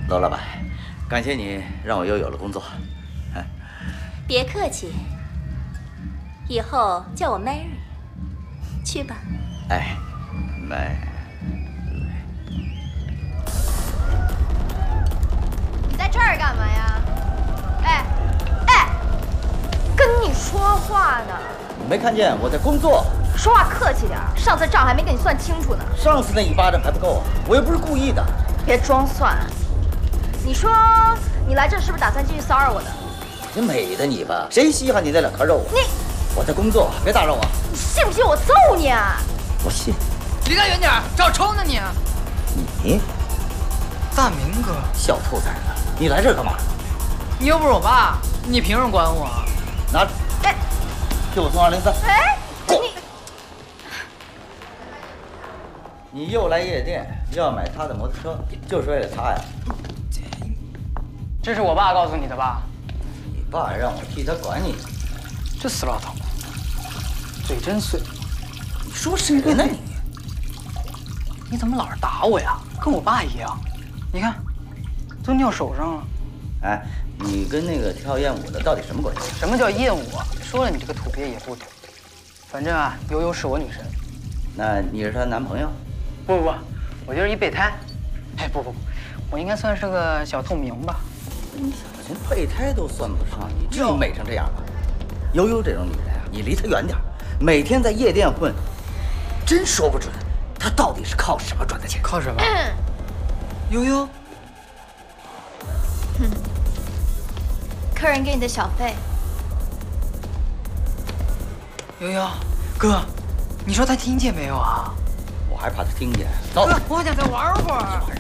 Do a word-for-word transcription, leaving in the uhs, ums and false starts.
罗老板，感谢你让我又有了工作。 别客气，以后叫我 Mary， 去吧。 哎，Mary， 你在这儿干嘛呀？哎，哎，跟你说话呢。 你没看见我在工作？ 说话客气点，上次账还没跟你算清楚呢。 上次那一巴掌还不够啊！我又不是故意的。 别装蒜。你说你来这是不是打算继续骚扰我的？ 你美的你吧，谁稀罕你那两颗肉啊？ 你， 我在工作，别打扰我。 你信不信我揍你啊？ 我信。 离他远点，找抽呢你！ 你， 大明哥， 小兔崽子，你来这儿干嘛？ 你又不是我爸，你凭什么管我？ 拿， 哎， 给我送二零三。 哎， 滚！ 你， 你又来夜店，要买他的摩托车，就是为了他呀？ 这是我爸告诉你的吧？ 你爸让我替他管你。 这死老头，嘴真碎。 你说谁呢你？ 你怎么老是打我呀？跟我爸一样。你看，都尿手上了。 哎，你跟那个跳艳舞的到底什么关系？ 什么叫艳舞啊？说了你这个土鳖也不懂。反正啊，悠悠是我女神。 那你是她男朋友？ 不不不，我就是一备胎。哎，不不不，我应该算是个小透明吧。 你连备胎都算不上，你至于美成这样吗？悠悠这种女人啊，你离她远点，每天在夜店混，真说不准她到底是靠什么赚的钱。 靠什么？悠悠， 嗯，客人给你的小费。 悠悠，哥，你说他听见没有啊？ 我还怕她听见。走， 哥，我想再玩会儿。